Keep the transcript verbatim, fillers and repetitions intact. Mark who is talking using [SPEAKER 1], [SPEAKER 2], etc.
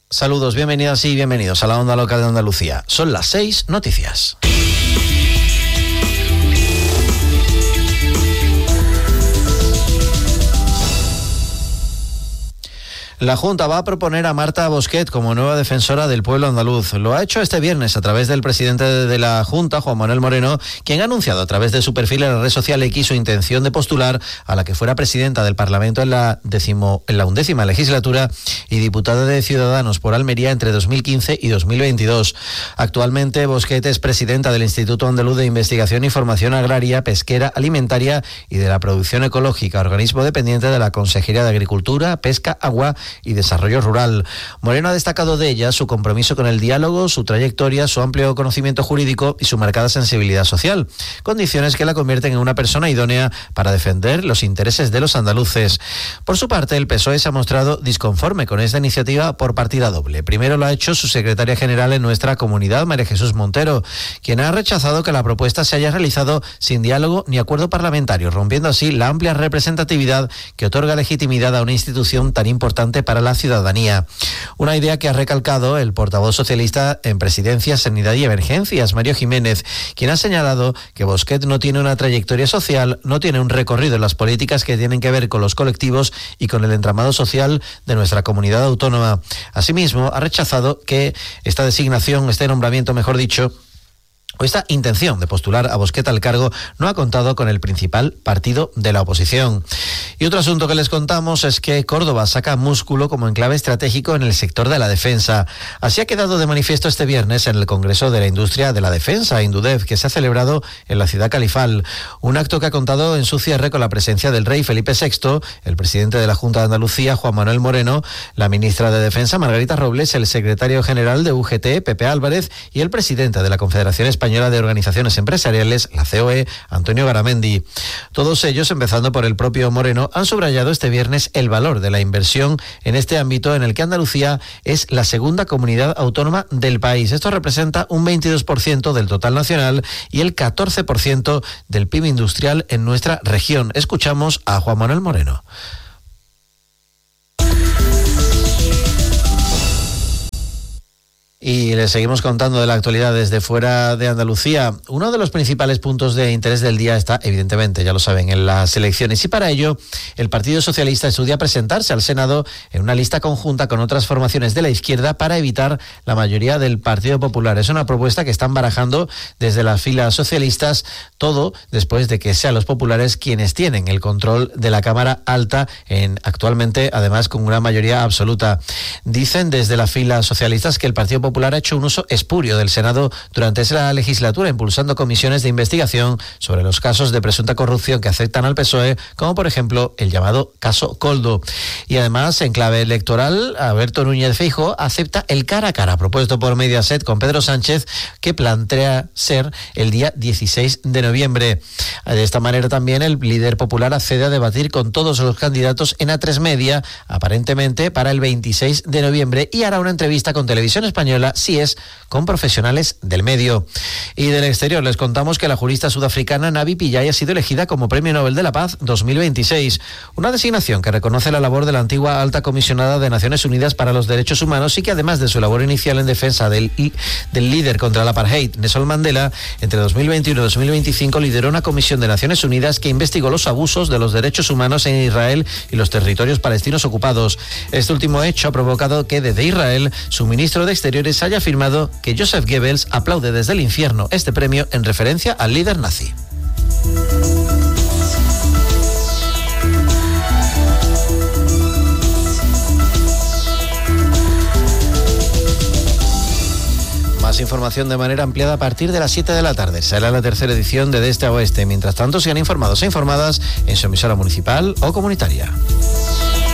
[SPEAKER 1] Saludos, bienvenidas y bienvenidos a la Onda Local de Andalucía. Son las seis, noticias. La Junta va a proponer a Marta Bosquet como nueva defensora del pueblo andaluz. Lo ha hecho este viernes a través del presidente de la Junta, Juan Manuel Moreno, quien ha anunciado a través de su perfil en la red social X su intención de postular a la que fuera presidenta del Parlamento en la, decimo, en la undécima legislatura y diputada de Ciudadanos por Almería entre dos mil quince y dos mil veintidós. Actualmente, Bosquet es presidenta del Instituto Andaluz de Investigación y Formación Agraria, Pesquera, Alimentaria y de la Producción Ecológica, organismo dependiente de la Consejería de Agricultura, Pesca, Agua y Desarrollo Rural. Moreno ha destacado de ella su compromiso con el diálogo, su trayectoria, su amplio conocimiento jurídico y su marcada sensibilidad social, condiciones que la convierten en una persona idónea para defender los intereses de los andaluces. Por su parte, el P S O E se ha mostrado disconforme con esta iniciativa por partida doble. Primero lo ha hecho su secretaria general en nuestra comunidad, María Jesús Montero, quien ha rechazado que la propuesta se haya realizado sin diálogo ni acuerdo parlamentario, rompiendo así la amplia representatividad que otorga legitimidad a una institución tan importante para la ciudadanía. Una idea que ha recalcado el portavoz socialista en Presidencia, Sanidad y Emergencias, Mario Jiménez, quien ha señalado que Bosquet no tiene una trayectoria social, no tiene un recorrido en las políticas que tienen que ver con los colectivos y con el entramado social de nuestra comunidad autónoma. Asimismo, ha rechazado que esta designación, este nombramiento, mejor dicho, o esta intención de postular a Bosquet al cargo no ha contado con el principal partido de la oposición. Y otro asunto que les contamos es que Córdoba saca músculo como enclave estratégico en el sector de la defensa. Así ha quedado de manifiesto este viernes en el Congreso de la Industria de la Defensa, Indudef, que se ha celebrado en la ciudad califal. Un acto que ha contado en su cierre con la presencia del rey Felipe sexto, el presidente de la Junta de Andalucía, Juan Manuel Moreno, la ministra de Defensa, Margarita Robles, el secretario general de U G T, Pepe Álvarez, y el presidente de la Confederación Española de Organizaciones Empresariales, la C O E, Antonio Garamendi. Todos ellos, empezando por el propio Moreno, han subrayado este viernes el valor de la inversión en este ámbito en el que Andalucía es la segunda comunidad autónoma del país. Esto representa un veintidós por ciento del total nacional y el catorce por ciento del P I B industrial en nuestra región. Escuchamos a Juan Manuel Moreno. Y les seguimos contando de la actualidad desde fuera de Andalucía. Uno de los principales puntos de interés del día está, evidentemente, ya lo saben, en las elecciones. Y para ello, el Partido Socialista estudia presentarse al Senado en una lista conjunta con otras formaciones de la izquierda para evitar la mayoría del Partido Popular. Es una propuesta que están barajando desde las filas socialistas, todo después de que sean los populares quienes tienen el control de la Cámara Alta, en, actualmente, además, con una mayoría absoluta. Dicen desde las filas socialistas que el Partido Popular ha hecho un uso espurio del Senado durante esa legislatura, impulsando comisiones de investigación sobre los casos de presunta corrupción que afectan al P S O E, como por ejemplo el llamado caso Coldo. Y además, en clave electoral, Alberto Núñez Feijóo acepta el cara a cara propuesto por Mediaset con Pedro Sánchez, que plantea ser el día dieciséis de noviembre. De esta manera también el líder popular accede a debatir con todos los candidatos en A tres Media, aparentemente para el veintiséis de noviembre, y hará una entrevista con Televisión Española, si es con profesionales del medio. Y del exterior les contamos que la jurista sudafricana Navi Pillay ha sido elegida como Premio Nobel de la Paz dos mil veintiséis, una designación que reconoce la labor de la antigua alta comisionada de Naciones Unidas para los Derechos Humanos y que, además de su labor inicial en defensa del, del líder contra el apartheid, Nelson Mandela, entre dos mil veintiuno y dos mil veinticinco lideró una comisión de Naciones Unidas que investigó los abusos de los derechos humanos en Israel y los territorios palestinos ocupados. Este último hecho ha provocado que desde Israel su ministro de Exteriores haya afirmado que Joseph Goebbels aplaude desde el infierno este premio en referencia al líder nazi. Más información de manera ampliada a partir de las siete de la tarde. Será la tercera edición de De Este a Oeste. Mientras tanto, sean informados e informadas en su emisora municipal o comunitaria.